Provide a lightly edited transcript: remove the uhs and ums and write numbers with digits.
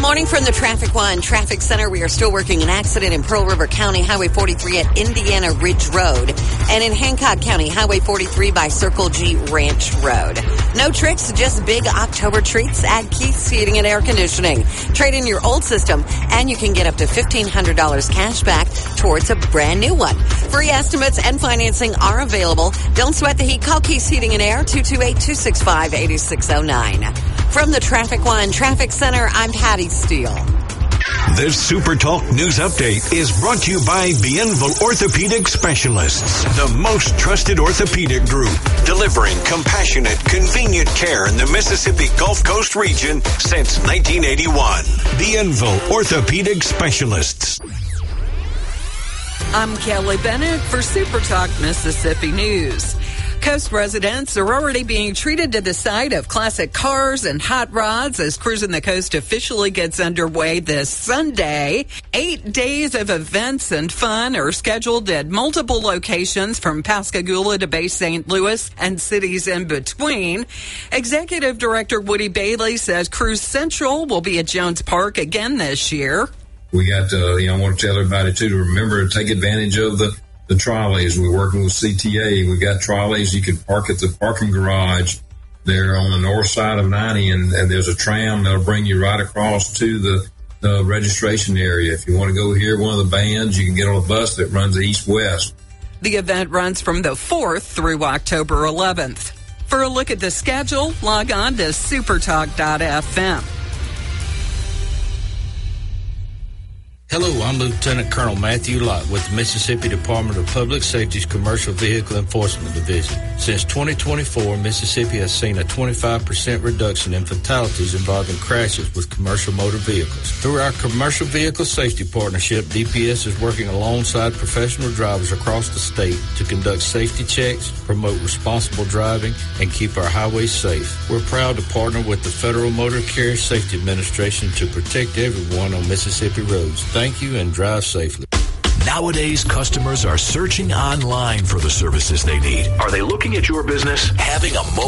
morning from the Traffic One Traffic Center. We are still working an accident in Pearl River County, Highway 43 at Indiana Ridge Road, and in Hancock County, Highway 43 by Circle G Ranch Road. No tricks, just big October treats at Keith's Heating and Air Conditioning. Trade in your old system, and you can get up to $1,500 cash back towards a brand new one. Free estimates and financing are available. Don't sweat the heat. Call Keith's Heating and Air, 228-265-8609. From the Traffic One Traffic Center, I'm Patty Steele. This Super Talk News Update is brought to you by Bienville Orthopedic Specialists, the most trusted orthopedic group, delivering compassionate, convenient care in the Mississippi Gulf Coast region since 1981. Bienville Orthopedic Specialists. I'm Kelly Bennett for Super Talk Mississippi News. Coast residents are already being treated to the sight of classic cars and hot rods as Cruising the Coast officially gets underway this Sunday. 8 days of events and fun are scheduled at multiple locations from Pascagoula to Bay St. Louis and cities in between. Executive Director Woody Bailey says Cruise Central will be at Jones Park again this year. We got, I want to tell everybody, too, to remember to take advantage of the trolleys. We're working with CTA. We got trolleys. You can park at the parking garage there on the north side of 90, and there's a tram that'll bring you right across to the registration area. If you want to go hear one of the bands, you can get on a bus that runs east-west. The event runs from the 4th through October 11th. For a look at the schedule, log on to supertalk.fm. Hello, I'm Lieutenant Colonel Matthew Lott with the Mississippi Department of Public Safety's Commercial Vehicle Enforcement Division. Since 2024, Mississippi has seen a 25% reduction in fatalities involving crashes with commercial motor vehicles. Through our Commercial Vehicle Safety Partnership, DPS is working alongside professional drivers across the state to conduct safety checks, promote responsible driving, and keep our highways safe. We're proud to partner with the Federal Motor Carrier Safety Administration to protect everyone on Mississippi roads. Thank you and drive safely. Nowadays, customers are searching online for the services they need. Are they looking at your business? Having a